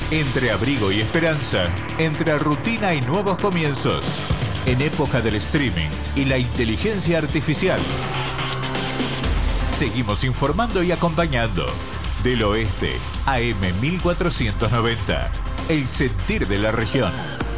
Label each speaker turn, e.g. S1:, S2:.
S1: Entre abrigo y esperanza, entre rutina y nuevos comienzos, en época del streaming y la inteligencia artificial. Seguimos informando y acompañando. Del Oeste, AM 1490, el sentir de la región.